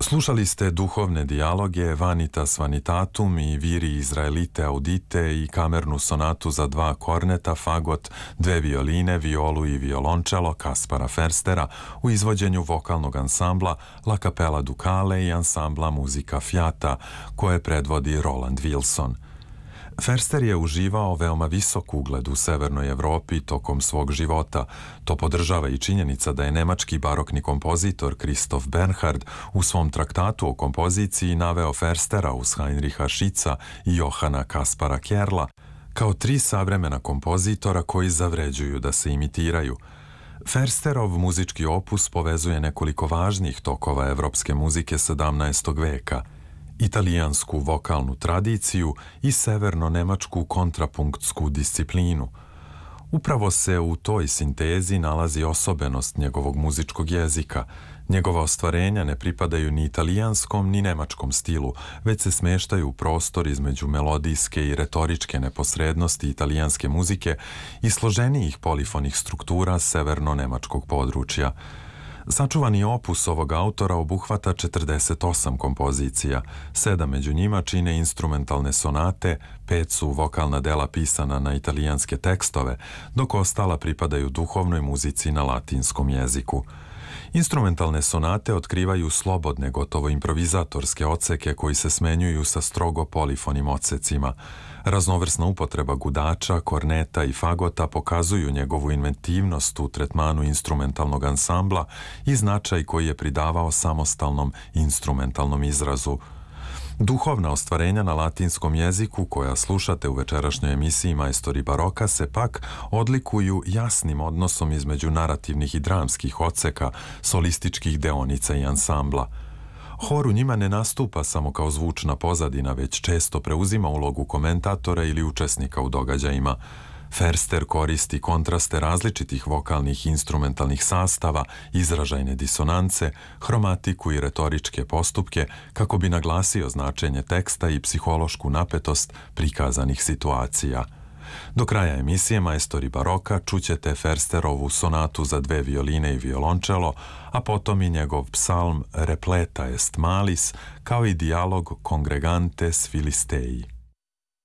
Slušali ste duhovne dijaloge Vanitas Vanitatum i Viri Izraelite Audite i kamernu sonatu za 2 korneta, fagot, 2 violine, violu i violončelo Kaspara Ferstera u izvođenju vokalnog ansambla La Capella Ducale i ansambla Muzika Fiata, koje predvodi Roland Wilson. Ferster je uživao veoma visok ugled u Severnoj Evropi tokom svog života. To podržava i činjenica da je nemački barokni kompozitor Christoph Bernhard u svom traktatu o kompoziciji naveo Ferstera uz Heinricha Schütza i Johana Kaspara Kerla kao 3 savremena kompozitora koji zavređuju da se imitiraju. Fersterov muzički opus povezuje nekoliko važnih tokova evropske muzike 17. veka, italijansku vokalnu tradiciju i severno-nemačku kontrapunktsku disciplinu. Upravo se u toj sintezi nalazi osobenost njegovog muzičkog jezika. Njegova ostvarenja ne pripadaju ni italijanskom ni nemačkom stilu, već se smeštaju u prostor između melodijske i retoričke neposrednosti italijanske muzike i složenijih polifonih struktura severno-nemačkog područja. Sačuvani opus ovog autora obuhvata 48 kompozicija, 7 među njima čine instrumentalne sonate, 5 su vokalna dela pisana na italijanske tekstove, dok ostala pripadaju duhovnoj muzici na latinskom jeziku. Instrumentalne sonate otkrivaju slobodne, gotovo improvizatorske odseke koji se smenjuju sa strogo polifonim odsecima. Raznovrsna upotreba gudača, korneta i fagota pokazuju njegovu inventivnost u tretmanu instrumentalnog ansambla i značaj koji je pridavao samostalnom instrumentalnom izrazu. Duhovna ostvarenja na latinskom jeziku koja slušate u večerašnjoj emisiji Majstori baroka se pak odlikuju jasnim odnosom između narativnih i dramskih odseka, solističkih deonica i ansambla. Hor u njima ne nastupa samo kao zvučna pozadina, već često preuzima ulogu komentatora ili učesnika u događajima. Ferster koristi kontraste različitih vokalnih i instrumentalnih sastava, izražajne disonance, hromatiku i retoričke postupke kako bi naglasio značenje teksta i psihološku napetost prikazanih situacija. Do kraja emisije Majstori baroka čućete Fersterovu sonatu za 2 violine i violončelo, a potom i njegov psalm Repleta est malis, kao i dijalog Congregantes Filistei.